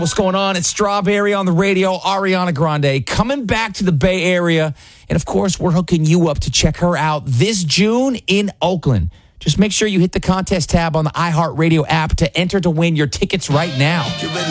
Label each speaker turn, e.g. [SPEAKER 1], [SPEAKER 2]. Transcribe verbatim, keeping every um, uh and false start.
[SPEAKER 1] What's going on? It's Strawberry on the radio. Ariana Grande coming back to the Bay Area. And, of course, we're hooking you up to check her out this June in Oakland. Just make sure you hit the contest tab on the iHeartRadio app to enter to win your tickets right now.